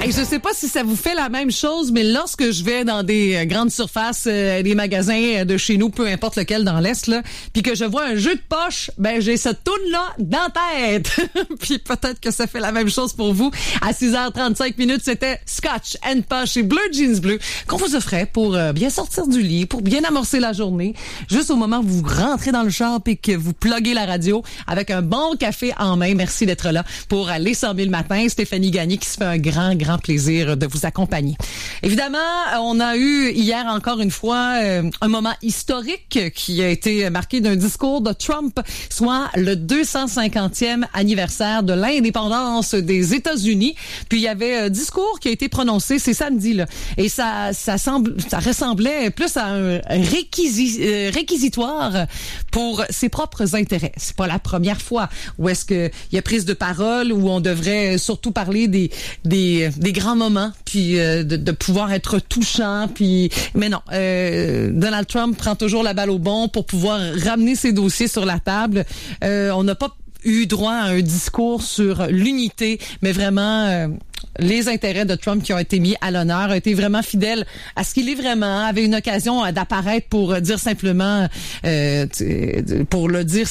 Et je sais pas si ça vous fait la même chose, mais lorsque je vais dans des grandes surfaces, des magasins de chez nous, peu importe lequel dans l'Est, là, puis que je vois un jeu de poche, ben j'ai cette toune-là dans la tête. Puis peut-être que ça fait la même chose pour vous. À 6h35 minutes, c'était Scotch and Posh et Bleu Jeans Bleu qu'on vous offrait pour bien sortir du lit, pour bien amorcer la journée, juste au moment où vous rentrez dans le char et que vous pluguez la radio avec un bon café en main. Merci d'être là pour Les 100 000 matins. Stéphanie Gagné qui se fait un grand plaisir de vous accompagner. Évidemment, on a eu hier encore une fois un moment historique qui a été marqué d'un discours de Trump, soit le 250e anniversaire de l'indépendance des États-Unis. Puis il y avait un discours qui a été prononcé, c'est samedi là, et ça ressemblait plus à un réquisitoire pour ses propres intérêts. C'est pas la première fois où est-ce que il y a prise de parole où on devrait surtout parler des grands moments, puis de pouvoir être touchant, puis mais non, Donald Trump prend toujours la balle au bon pour pouvoir ramener ses dossiers sur la table. On n'a pas eu droit à un discours sur l'unité, mais vraiment les intérêts de Trump qui ont été mis à l'honneur, a été vraiment fidèle à ce qu'il est vraiment, avait une occasion d'apparaître pour dire simplement, pour le dire,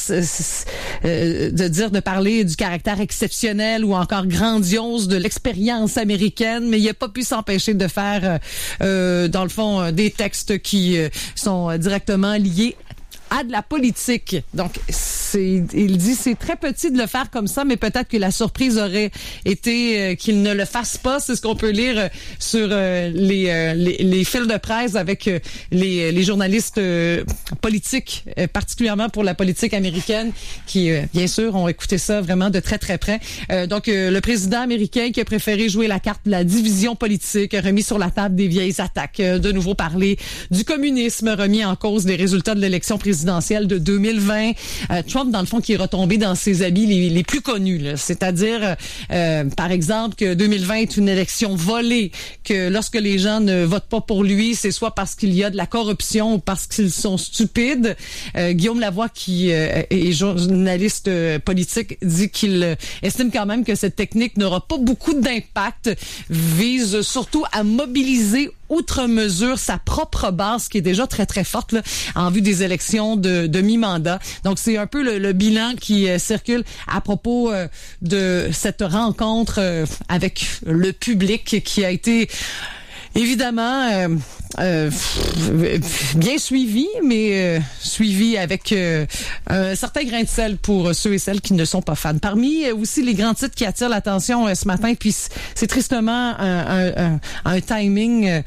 de parler du caractère exceptionnel ou encore grandiose de l'expérience américaine, mais il n'a pas pu s'empêcher de faire, dans le fond, des textes qui sont directement liés à de la politique. Donc, il dit c'est très petit de le faire comme ça, mais peut-être que la surprise aurait été qu'il ne le fasse pas. C'est ce qu'on peut lire sur les fils de presse avec les journalistes politiques, particulièrement pour la politique américaine, qui, bien sûr, ont écouté ça vraiment de très, très près. Donc, le président américain qui a préféré jouer la carte de la division politique, a remis sur la table des vieilles attaques, de nouveau parler du communisme, remis en cause des résultats de l'élection présidentielle de 2020. Trump, dans le fond, qui est retombé dans ses habits les plus connus, là. C'est-à-dire, par exemple, que 2020 est une élection volée, que lorsque les gens ne votent pas pour lui, c'est soit parce qu'il y a de la corruption ou parce qu'ils sont stupides. Guillaume Lavoie, qui est journaliste politique, dit qu'il estime quand même que cette technique n'aura pas beaucoup d'impact, vise surtout à mobiliser outre mesure sa propre base qui est déjà très très forte là, en vue des élections de mi-mandat. Donc c'est un peu le bilan qui circule à propos de cette rencontre avec le public qui a été évidemment bien suivi, mais suivi avec un certain grain de sel pour ceux et celles qui ne sont pas fans. Parmi aussi les grands titres qui attirent l'attention ce matin, puis c'est tristement un timing,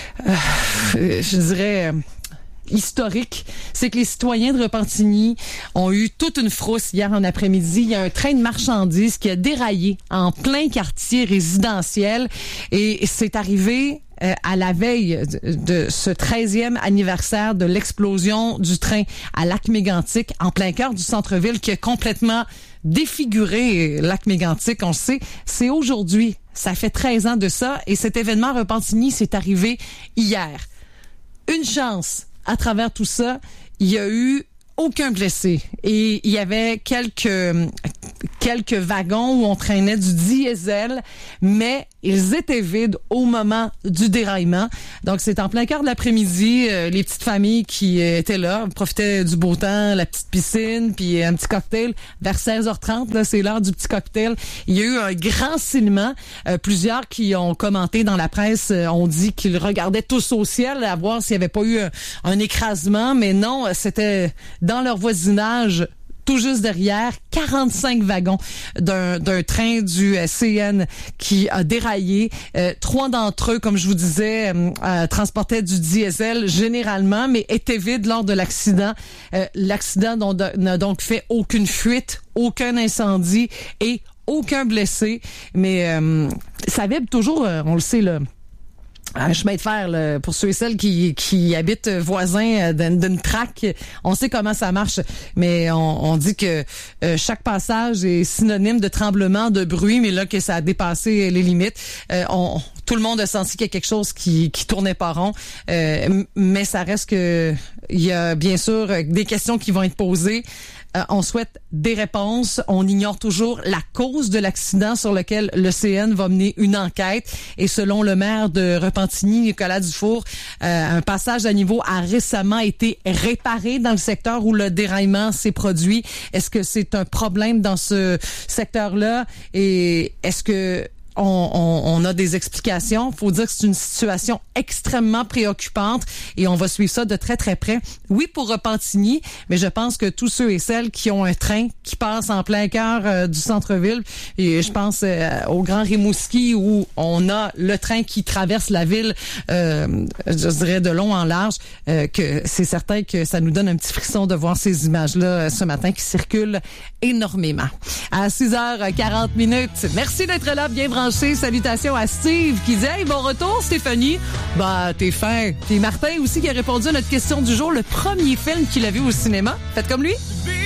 je dirais historique, c'est que les citoyens de Repentigny ont eu toute une frousse hier en après-midi. Il y a un train de marchandises qui a déraillé en plein quartier résidentiel et c'est arrivé à la veille de ce 13e anniversaire de l'explosion du train à Lac-Mégantic, en plein cœur du centre-ville, qui a complètement défiguré Lac-Mégantic. On le sait, c'est aujourd'hui. Ça fait 13 ans de ça et cet événement à Repentigny, c'est arrivé hier. Une chance. À travers tout ça, il y a eu aucun blessé et il y avait quelques wagons où on traînait du diesel, mais ils étaient vides au moment du déraillement. Donc c'est en plein cœur de l'après-midi, les petites familles qui étaient là profitaient du beau temps, la petite piscine, puis un petit cocktail. Vers 16h30, là, c'est l'heure du petit cocktail. Il y a eu un grand silement. Plusieurs qui ont commenté dans la presse ont dit qu'ils regardaient tous au ciel à voir s'il n'y avait pas eu un écrasement, mais non, c'était dans leur voisinage, tout juste derrière, 45 wagons d'un train du CN qui a déraillé. 3 d'entre eux, comme je vous disais, transportaient du diesel généralement, mais étaient vides lors de l'accident. L'accident n'a donc fait aucune fuite, aucun incendie et aucun blessé. Mais ça vibre toujours, on le sait, là. Un chemin de fer là, pour ceux et celles qui habitent voisins d'une traque. On sait comment ça marche, mais on dit que chaque passage est synonyme de tremblement, de bruit, mais là que ça a dépassé les limites. Tout le monde a senti qu'il y a quelque chose qui tournait pas rond, mais ça reste que il y a bien sûr des questions qui vont être posées. On souhaite des réponses. On ignore toujours la cause de l'accident sur lequel le CN va mener une enquête. Et selon le maire de Repentigny, Nicolas Dufour, un passage à niveau a récemment été réparé dans le secteur où le déraillement s'est produit. Est-ce que c'est un problème dans ce secteur-là? Et est-ce que on a des explications? Faut dire que c'est une situation extrêmement préoccupante et on va suivre ça de très, très près. Oui, pour Repentigny, mais je pense que tous ceux et celles qui ont un train qui passe en plein cœur du centre-ville, et je pense au Grand Rimouski où on a le train qui traverse la ville, je dirais de long en large, que c'est certain que ça nous donne un petit frisson de voir ces images-là ce matin qui circulent énormément. À 6h40, merci d'être là, bien branché. Salutations à Steve qui dit « Hey, bon retour Stéphanie. » Bah, t'es fin. Puis Martin aussi qui a répondu à notre question du jour, le premier film qu'il a vu au cinéma. Faites comme lui.